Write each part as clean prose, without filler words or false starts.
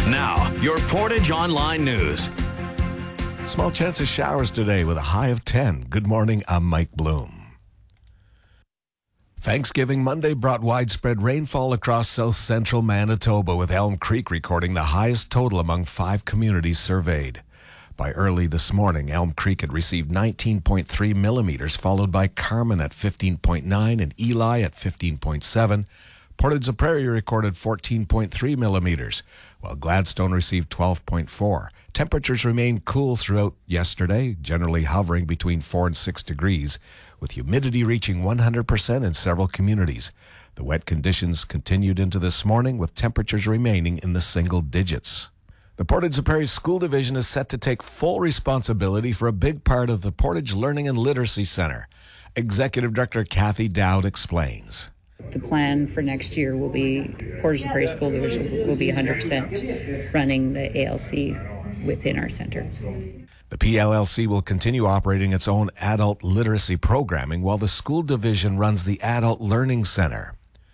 Now, your Portage Online News. Small chance of showers today with a high of 10. Good morning, I'm Mike Bloom. Thanksgiving Monday brought widespread rainfall across south-central Manitoba, with Elm Creek recording the highest total among 5 communities surveyed. By early this morning, Elm Creek had received 19.3 millimeters, followed by Carman at 15.9 and Eli at 15.7. Portage-la-Prairie recorded 14.3 millimeters, while Gladstone received 12.4. Temperatures remained cool throughout yesterday, generally hovering between 4 and 6 degrees, with humidity reaching 100% in several communities. The wet conditions continued into this morning, with temperatures remaining in the single digits. The Portage-la-Prairie School Division is set to take full responsibility for a big part of the Portage Learning and Literacy Center. Executive Director Kathy Dowd explains. The plan for next year will be Portage-la-Prairie School Division will be 100% running the ALC within our center. The PLLC will continue operating its own adult literacy programming while the school division runs the Adult Learning Center.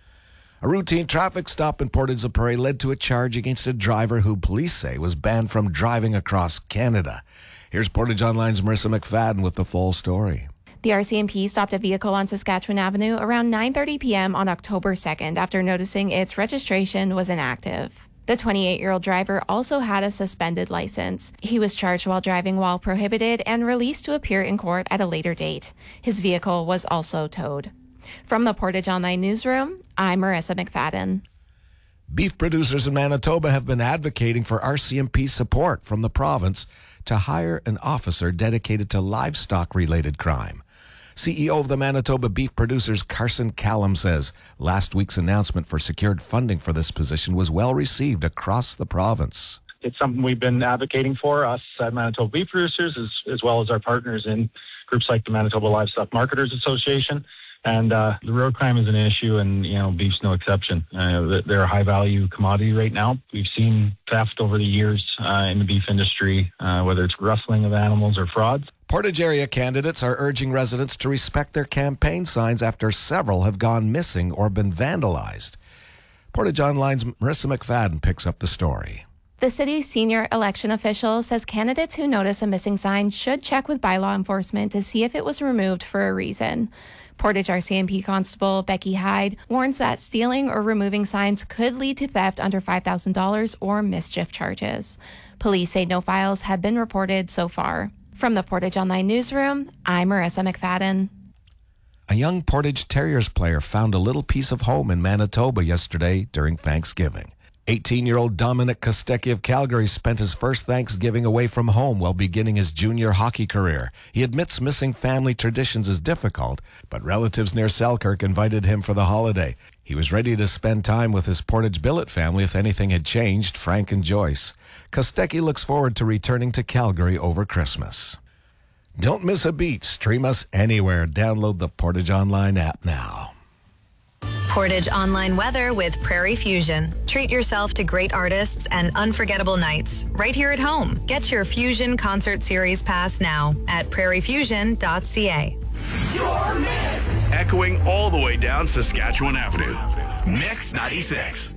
A routine traffic stop in Portage-la-Prairie led to a charge against a driver who police say was banned from driving across Canada. Here's Portage Online's Marissa McFadden with the full story. The RCMP stopped a vehicle on Saskatchewan Avenue around 9:30 p.m. on October 2nd after noticing its registration was inactive. The 28-year-old driver also had a suspended license. He was charged while driving while prohibited and released to appear in court at a later date. His vehicle was also towed. From the Portage Online Newsroom, I'm Marissa McFadden. Beef producers in Manitoba have been advocating for RCMP support from the province to hire an officer dedicated to livestock-related crime. CEO of the Manitoba Beef Producers, Carson Callum, says last week's announcement for secured funding for this position was well received across the province. It's something we've been advocating for, us at Manitoba Beef Producers, as well as our partners in groups like the Manitoba Livestock Marketers Association. And the road crime is an issue, and beef's no exception. They're a high-value commodity right now. We've seen theft over the years in the beef industry, whether it's rustling of animals or frauds. Portage area candidates are urging residents to respect their campaign signs after several have gone missing or been vandalized. Portage Online's Marissa McFadden picks up the story. The city's senior election official says candidates who notice a missing sign should check with bylaw enforcement to see if it was removed for a reason. Portage RCMP Constable Becky Hyde warns that stealing or removing signs could lead to theft under $5,000 or mischief charges. Police say no files have been reported so far. From the Portage Online Newsroom, I'm Marissa McFadden. A young Portage Terriers player found a little piece of home in Manitoba yesterday during Thanksgiving. 18-year-old Dominic Kostecki of Calgary spent his first Thanksgiving away from home while beginning his junior hockey career. He admits missing family traditions is difficult, but relatives near Selkirk invited him for the holiday. He was ready to spend time with his Portage Billet family if anything had changed, Frank and Joyce. Kostecki looks forward to returning to Calgary over Christmas. Don't miss a beat. Stream us anywhere. Download the Portage Online app now. Portage Online weather with Prairie Fusion. Treat yourself to great artists and unforgettable nights right here at home. Get your Fusion Concert Series pass now at prairiefusion.ca. Your mix. Echoing all the way down Saskatchewan Avenue. Mix 96.